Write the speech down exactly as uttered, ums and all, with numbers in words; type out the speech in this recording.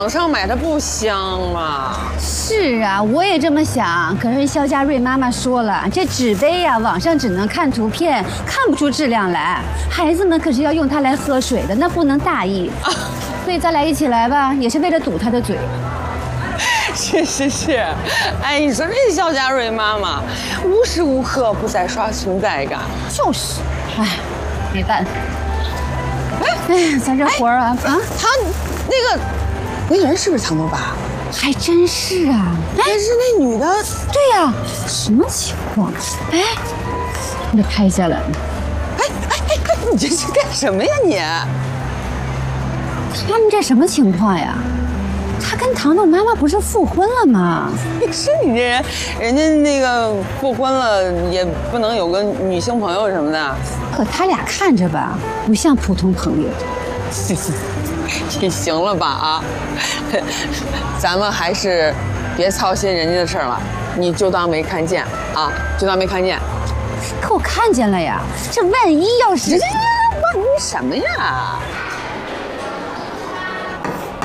网上买的不香吗？ 是啊，我也这么想。可是肖佳瑞妈妈说了，这纸杯呀、啊，网上只能看图片，看不出质量来。孩子们可是要用它来喝水的，那不能大意。啊、所以咱俩一起来吧，也是为了堵他的嘴。 是是是，哎，你说这肖佳瑞妈妈无时无刻不在刷存在感。 就是，哎，没办法。哎，咱这活儿啊， 哎、啊，他那个。那人是不是长头发？ 还真是啊！ 哎，是那女的。 对呀、啊，什么情况？哎，你拍下来。 哎哎哎哎，你这是干什么呀你？ 他们这什么情况呀？他跟糖豆妈妈不是复婚了吗？ 是你这人，人家那个复婚了也不能有个女性朋友什么的。 可他俩看着吧，不像普通朋友。 你行了吧啊！咱们还是别操心人家的事儿了，你就当没看见啊，就当没看见。 可我看见了呀，这万一要是…… 万一什么呀？